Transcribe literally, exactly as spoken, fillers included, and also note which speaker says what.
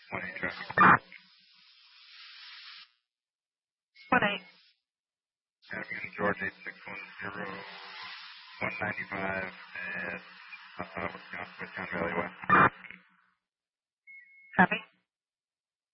Speaker 1: one eight traffic.
Speaker 2: one eight.
Speaker 1: Avenue George eight six one zero one ninety-five at uh, Wisconsin, Wisconsin Valley West.
Speaker 2: Copy.